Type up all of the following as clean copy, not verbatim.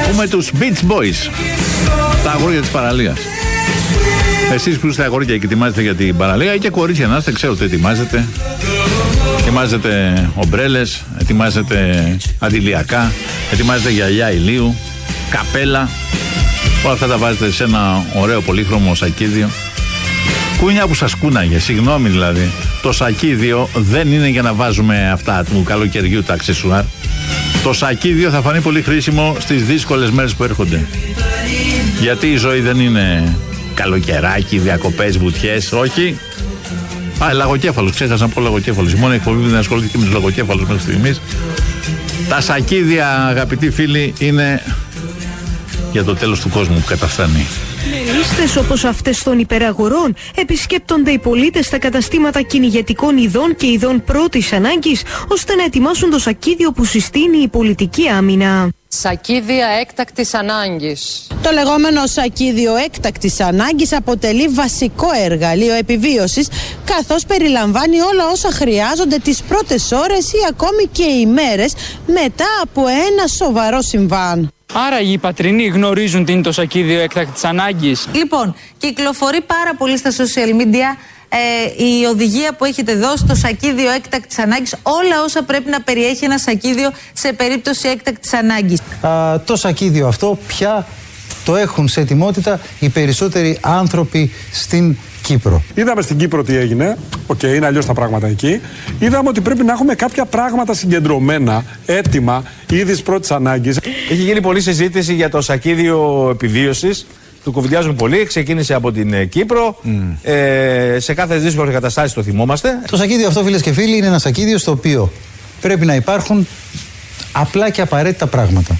Ακούμε τους Beach Boys, τα αγόρια της παραλίας. Εσείς που είστε αγόρια και ετοιμάζετε για την παραλία, ή και κορίτσια να είστε, ξέρω ότι ετοιμάζετε. Ετοιμάζετε ομπρέλες, ετοιμάζετε αντιλιακά, ετοιμάζετε γυαλιά ηλίου, καπέλα. Όλα αυτά τα βάζετε σε ένα ωραίο πολύχρωμο σακίδιο. Κούνια που σας κούναγε, συγγνώμη δηλαδή. Το σακίδιο δεν είναι για να βάζουμε αυτά του καλοκαιριού τα αξεσουάρ. Το σακίδιο θα φανεί πολύ χρήσιμο στις δύσκολες μέρες που έρχονται. Γιατί η ζωή δεν είναι καλοκαιράκι, διακοπές, βουτιές, όχι. Λαγοκέφαλος, ξέχασα να πω λαγοκέφαλος. Η μόνη εκπομπή που δεν ασχολήθηκε με τους λαγοκέφαλους μέχρι στιγμής. Τα σακίδια, αγαπητοί φίλοι, είναι για το τέλος του κόσμου που καταφθάνει. Με λίστες όπως αυτές των υπεραγορών επισκέπτονται οι πολίτες στα καταστήματα κυνηγετικών ειδών και ειδών πρώτης ανάγκης, ώστε να ετοιμάσουν το σακίδιο που συστήνει η πολιτική άμυνα. Σακίδια έκτακτης ανάγκης. Το λεγόμενο σακίδιο έκτακτης ανάγκης αποτελεί βασικό εργαλείο επιβίωσης, καθώς περιλαμβάνει όλα όσα χρειάζονται τις πρώτες ώρες ή ακόμη και ημέρες μετά από ένα σοβαρό συμβάν. Άρα οι πατρινοί γνωρίζουν τι είναι το σακίδιο έκτακτης ανάγκης. Λοιπόν, κυκλοφορεί πάρα πολύ στα social media η οδηγία που έχετε δώσει, το σακίδιο έκτακτης ανάγκης, όλα όσα πρέπει να περιέχει ένα σακίδιο σε περίπτωση έκτακτης ανάγκης. Το σακίδιο αυτό πια το έχουν σε ετοιμότητα οι περισσότεροι άνθρωποι στην Κύπρο. Είδαμε στην Κύπρο τι έγινε. Είναι αλλιώς τα πράγματα εκεί. Είδαμε ότι πρέπει να έχουμε κάποια πράγματα συγκεντρωμένα, έτοιμα, ήδη της πρώτης ανάγκης. Έχει γίνει πολλή συζήτηση για το σακίδιο επιβίωσης. Του κουβεντιάζουμε πολύ. Ξεκίνησε από την Κύπρο. Σε κάθε δύσκολη καταστάση το θυμόμαστε. Το σακίδιο αυτό, φίλες και φίλοι, είναι ένα σακίδιο στο οποίο πρέπει να υπάρχουν απλά και απαραίτητα πράγματα.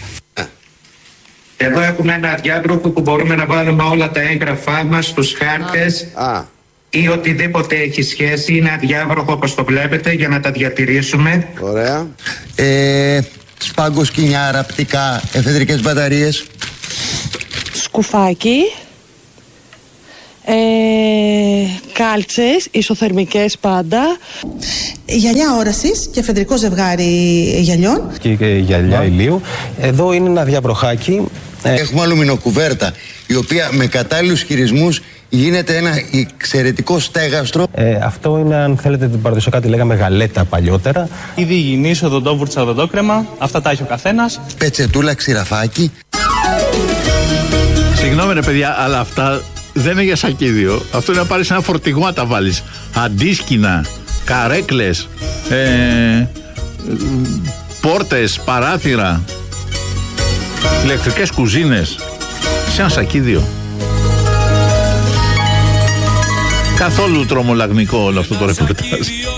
Εδώ έχουμε ένα διάγραφο που μπορούμε να βάλουμε όλα τα έγγραφά μας, τους χάρτες ή οτιδήποτε έχει σχέση. Είναι αδιάβροχο όπως το βλέπετε για να τα διατηρήσουμε. Ωραία. Σπάγκοσκινιά, ραπτικά, εφεδρικές μπαταρίες. Σκουφάκι. Κάλτσες, ισοθερμικές πάντα. Γυαλιά όρασης και εφεδρικό ζευγάρι γυαλιών. Και γυαλιά ηλίου. Εδώ είναι ένα διαβροχάκι. Έχουμε αλουμινοκουβέρτα, η οποία με κατάλληλους χειρισμούς γίνεται ένα εξαιρετικό στέγαστρο. Αυτό είναι, αν θέλετε, την παραδοσιακά τη λέγαμε γαλέτα παλιότερα. Ήδη υγιεινής, οδοντόβουρτσα, οδοντόκρεμα. Αυτά τα έχει ο καθένας. Πετσετούλα, ξηραφάκι. Συγγνώμη ρε παιδιά, αλλά αυτά δεν είναι για σακίδιο. Αυτό είναι να πάρεις ένα φορτηγό να τα βάλεις. Αντίσκηνα, καρέκλες, πόρτες, παράθυρα, ηλεκτρικές κουζίνες σε ένα σακίδιο. Καθόλου τρομολαγνικό όλο αυτό το ρεπορτάζ.